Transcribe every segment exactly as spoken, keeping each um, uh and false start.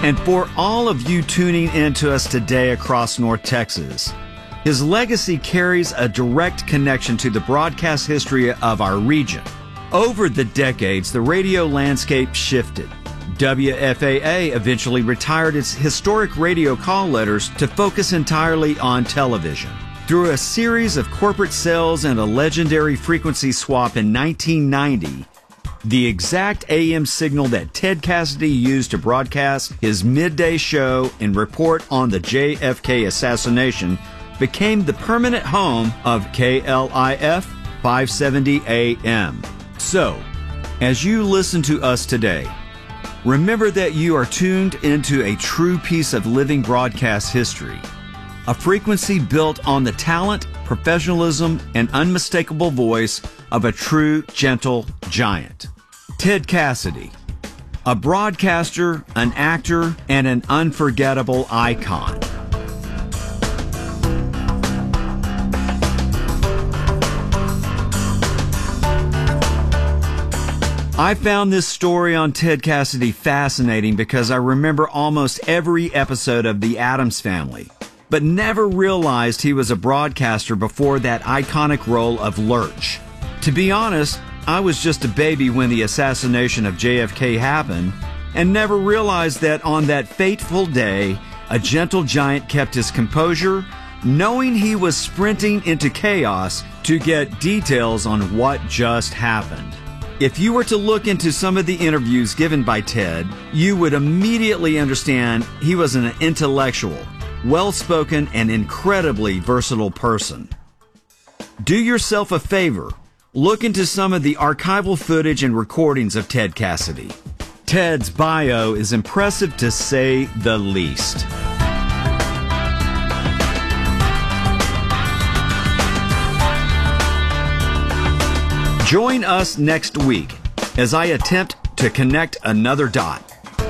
and for all of you tuning in to us today across North Texas. His legacy carries a direct connection to the broadcast history of our region. Over the decades, the radio landscape shifted. W F A A eventually retired its historic radio call letters to focus entirely on television. Through a series of corporate sales and a legendary frequency swap in nineteen ninety, the exact A M signal that Ted Cassidy used to broadcast his midday show and report on the J F K assassination became the permanent home of K L I F five seventy A M. So, as you listen to us today, remember that you are tuned into a true piece of living broadcast history, a frequency built on the talent, professionalism, and unmistakable voice of a true, gentle giant. Ted Cassidy, a broadcaster, an actor, and an unforgettable icon. I found this story on Ted Cassidy fascinating because I remember almost every episode of The Addams Family, but never realized he was a broadcaster before that iconic role of Lurch. To be honest, I was just a baby when the assassination of J F K happened, and never realized that on that fateful day, a gentle giant kept his composure, knowing he was sprinting into chaos to get details on what just happened. If you were to look into some of the interviews given by Ted, you would immediately understand he was an intellectual, well-spoken, and incredibly versatile person. Do yourself a favor. Look into some of the archival footage and recordings of Ted Cassidy. Ted's bio is impressive to say the least. Join us next week as I attempt to connect another dot.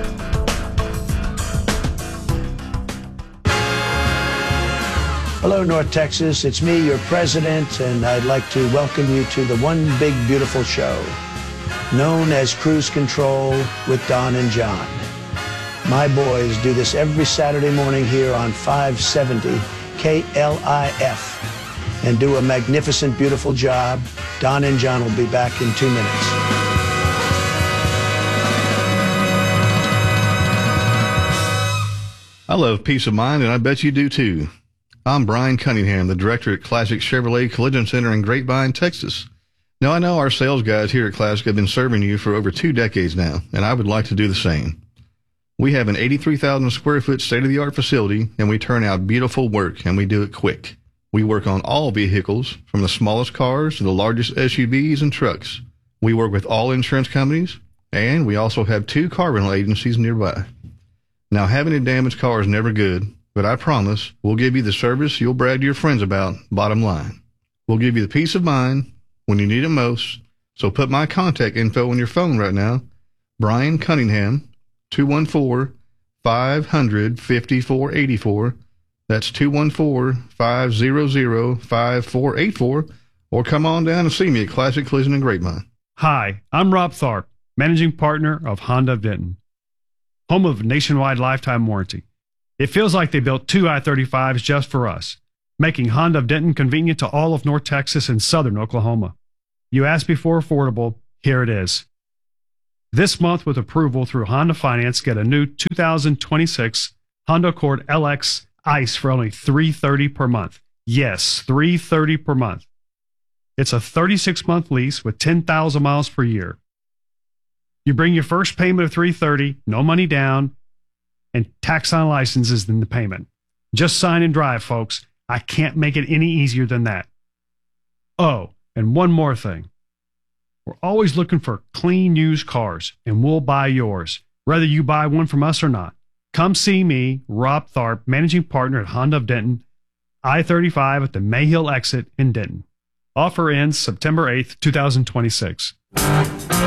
Hello, North Texas. It's me, your president, and I'd like to welcome you to the One Big Beautiful Show, known as Cruise Control with Don and John. My boys do this every Saturday morning here on five seventy K L I F and do a magnificent, beautiful job. Don and John will be back in two minutes. I love peace of mind, and I bet you do too. I'm Brian Cunningham, the director at Classic Chevrolet Collision Center in Grapevine, Texas. Now, I know our sales guys here at Classic have been serving you for over two decades now, and I would like to do the same. We have an eighty-three thousand square foot state-of-the-art facility, and we turn out beautiful work, and we do it quick. We work on all vehicles, from the smallest cars to the largest S U Vs and trucks. We work with all insurance companies, and we also have two car rental agencies nearby. Now, having a damaged car is never good, but I promise we'll give you the service you'll brag to your friends about, bottom line. We'll give you the peace of mind when you need it most, so put my contact info on your phone right now. Brian Cunningham, two one four, five hundred, fifty-four eighty-four. That's two one four, five hundred, five four eight four, or come on down and see me at Classic Collision in Grapevine. Hi, I'm Rob Tharp, managing partner of Honda of Denton, home of nationwide lifetime warranty. It feels like they built two I thirty-fives just for us, making Honda of Denton convenient to all of North Texas and southern Oklahoma. You asked before affordable, here it is. This month, with approval through Honda Finance, get a new two thousand twenty-six Honda Accord L X ICE for only three hundred thirty dollars per month. Yes, three hundred thirty dollars per month. It's a thirty-six month lease with ten thousand miles per year. You bring your first payment of three hundred thirty dollars, no money down, and tax on licenses in the payment. Just sign and drive, folks. I can't make it any easier than that. Oh, and one more thing. We're always looking for clean used cars, and we'll buy yours, whether you buy one from us or not. Come see me, Rob Tharp, managing partner at Honda of Denton, I thirty-five at the Mayhill exit in Denton. Offer ends September eighth, two thousand twenty-six.